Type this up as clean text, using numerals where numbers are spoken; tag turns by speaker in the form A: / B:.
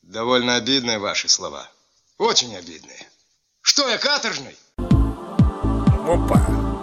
A: Довольно обидные ваши слова. Очень обидные. Что, я каторжный?
B: Опа!